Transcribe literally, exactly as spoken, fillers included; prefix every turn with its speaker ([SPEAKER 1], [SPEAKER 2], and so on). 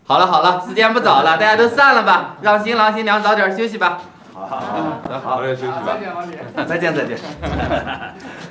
[SPEAKER 1] 好了好了，时间不早了，大家都散了吧，让新郎新娘早点休息吧。
[SPEAKER 2] 好好好，好，好，休息吧。
[SPEAKER 3] 再见，王姐。
[SPEAKER 2] 再见再见。